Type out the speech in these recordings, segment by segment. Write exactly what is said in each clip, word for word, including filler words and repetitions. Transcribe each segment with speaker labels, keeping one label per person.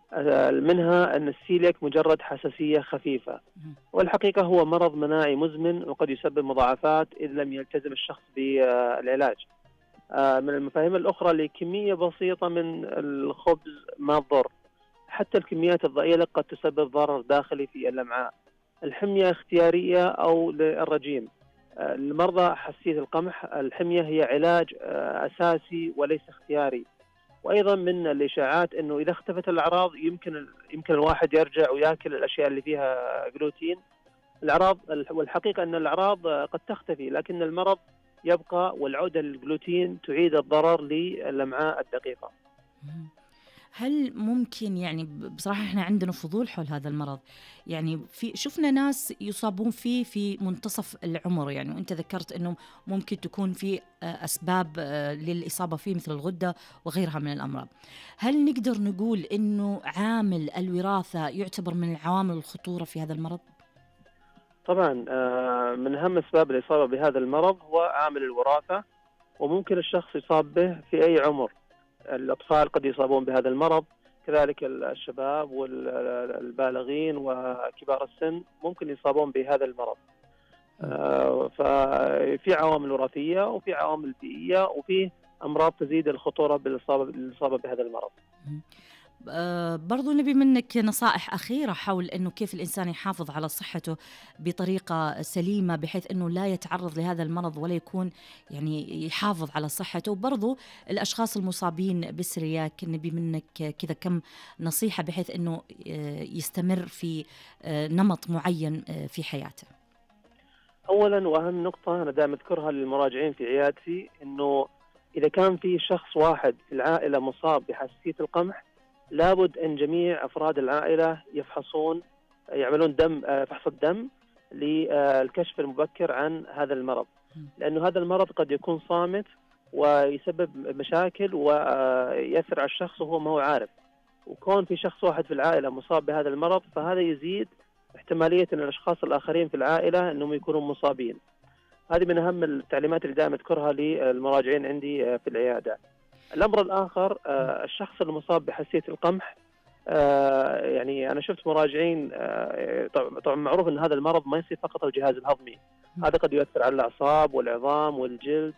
Speaker 1: منها أن السيليك مجرد حساسية خفيفة، والحقيقة هو مرض مناعي مزمن وقد يسبب مضاعفات إذا لم يلتزم الشخص بالعلاج. من المفاهيم الأخرى لكمية بسيطة من الخبز ما تضر، حتى الكميات الضئيلة قد تسبب ضرر داخلي في الأمعاء. الحمية اختيارية أو للرجيم. لمرضى حساسية القمح الحمية هي علاج أساسي وليس اختياري. وأيضا من الإشاعات أنه إذا اختفت الأعراض يمكن يمكن الواحد يرجع ويأكل الأشياء اللي فيها جلوتين. الأعراض والحقيقة أن الأعراض قد تختفي لكن المرض يبقى، والعودة للجلوتين تعيد الضرر للأمعاء الدقيقة.
Speaker 2: هل ممكن يعني بصراحة احنا عندنا فضول حول هذا المرض، يعني في شفنا ناس يصابون فيه في منتصف العمر، يعني وانت ذكرت انه ممكن تكون في اسباب للإصابة فيه مثل الغدة وغيرها من الأمراض. هل نقدر نقول انه عامل الوراثة يعتبر من العوامل الخطورة في هذا المرض؟
Speaker 1: طبعا من أهم أسباب الإصابة بهذا المرض هو عامل الوراثة، وممكن الشخص يصاب به في أي عمر. الأطفال قد يصابون بهذا المرض، كذلك الشباب والبالغين وكبار السن ممكن يصابون بهذا المرض. ففي عوامل وراثية وفي عوامل بيئية وفي أمراض تزيد الخطورة بالإصابة بهذا المرض.
Speaker 2: أه برضو نبي منك نصائح أخيرة حول أنه كيف الإنسان يحافظ على صحته بطريقة سليمة بحيث أنه لا يتعرض لهذا المرض ولا يكون يعني يحافظ على صحته. وبرضو الأشخاص المصابين بالسرياك نبي منك كذا كم نصيحة بحيث أنه يستمر في نمط معين في حياته.
Speaker 1: أولا وأهم نقطة أنا دائما أذكرها للمراجعين في عيادتي، أنه إذا كان في شخص واحد في العائلة مصاب بحساسية القمح لابد أن جميع أفراد العائلة يفحصون، يعملون دم فحص الدم للكشف المبكر عن هذا المرض، لأنه هذا المرض قد يكون صامت ويسبب مشاكل ويأثر على الشخص وهو ما هو عارف. وكون في شخص واحد في العائلة مصاب بهذا المرض فهذا يزيد احتمالية أن الأشخاص الآخرين في العائلة أنهم يكونوا مصابين. هذه من أهم التعليمات اللي دائما أذكرها للمراجعين عندي في العيادة. الأمر الآخر الشخص المصاب بحساسية القمح، يعني أنا شفت مراجعين، طبعا معروف أن هذا المرض ما يصير فقط الجهاز الهضمي، هذا قد يؤثر على الأعصاب والعظام والجلد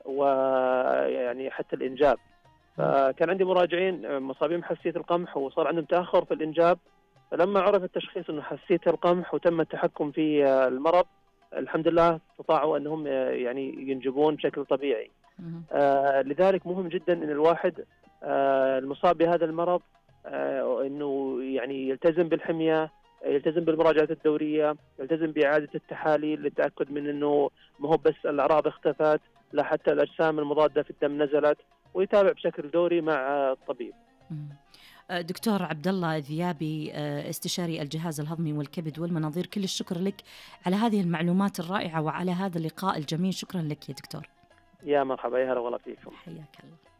Speaker 1: ويعني حتى الإنجاب. فكان عندي مراجعين مصابين بحساسية القمح وصار عندهم تأخر في الإنجاب، فلما عرف التشخيص أنه حساسية القمح وتم التحكم في المرض الحمد لله استطاعوا أنهم يعني ينجبون بشكل طبيعي. آه لذلك مهم جدا أن الواحد آه المصاب بهذا المرض آه أنه يعني يلتزم بالحمية، يلتزم بالمراجعات الدورية، يلتزم بإعادة التحاليل للتأكد من أنه ما هو بس الأعراض اختفت، لا حتى الأجسام المضادة في الدم نزلت، ويتابع بشكل دوري مع الطبيب.
Speaker 2: دكتور عبد الله ذيابي، استشاري الجهاز الهضمي والكبد والمناظير، كل الشكر لك على هذه المعلومات الرائعة وعلى هذا اللقاء الجميل. شكرا لك يا دكتور.
Speaker 1: يا مرحبا، يا هلا والله فيكم.
Speaker 2: حياك الله.